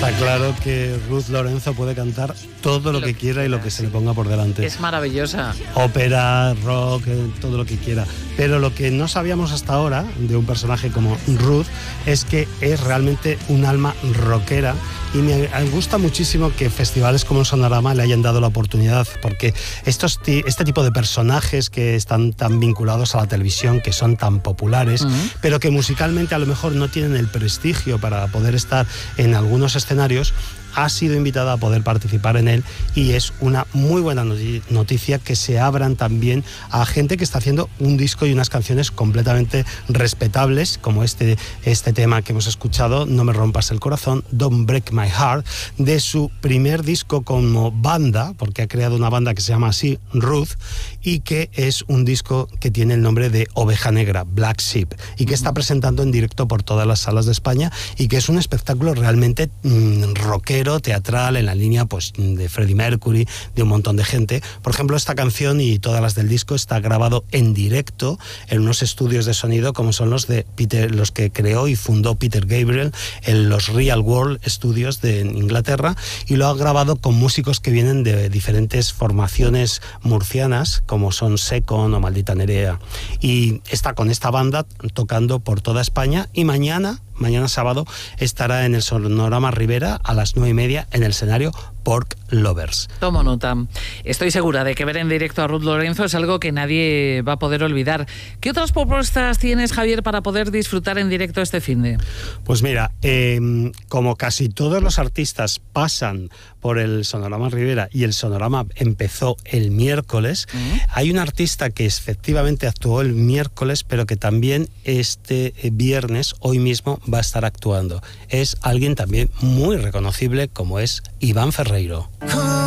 Está claro que Ruth Lorenzo puede cantar todo lo que quiera y lo que se le ponga por delante. Es maravillosa. Ópera, rock, todo lo que quiera. Pero lo que no sabíamos hasta ahora de un personaje como Ruth es que es realmente un alma rockera, y me gusta muchísimo que festivales como el Sonorama le hayan dado la oportunidad, porque este tipo de personajes que están tan vinculados a la televisión, que son tan populares, pero que musicalmente a lo mejor no tienen el prestigio para poder estar en algunos escenarios, ha sido invitada a poder participar en él, y es una muy buena noticia que se abran también a gente que está haciendo un disco y unas canciones completamente respetables, como este tema que hemos escuchado, No me rompas el corazón, Don't Break My Heart, de su primer disco como banda, porque ha creado una banda que se llama así, Ruth, y que es un disco que tiene el nombre de Oveja Negra, Black Sheep, y que está presentando en directo por todas las salas de España, y que es un espectáculo realmente rockero, teatral, en la línea pues de Freddie Mercury, de un montón de gente. Por ejemplo, esta canción y todas las del disco está grabado en directo en unos estudios de sonido como son los que creó y fundó Peter Gabriel, en los Real World Studios de Inglaterra, y lo ha grabado con músicos que vienen de diferentes formaciones murcianas, como son Secon o Maldita Nerea, y está con esta banda tocando por toda España, y mañana sábado estará en el Sonorama Rivera a las 9:30 en el escenario Pork Lovers. Tomo nota. Estoy segura de que ver en directo a Ruth Lorenzo es algo que nadie va a poder olvidar. ¿Qué otras propuestas tienes, Javier, para poder disfrutar en directo este finde? Pues mira, como casi todos los artistas pasan por el Sonorama Rivera, y el Sonorama empezó el miércoles, hay un artista que efectivamente actuó el miércoles, pero que también este viernes, hoy mismo, va a estar actuando. Es alguien también muy reconocible, como es Iván Ferreiro.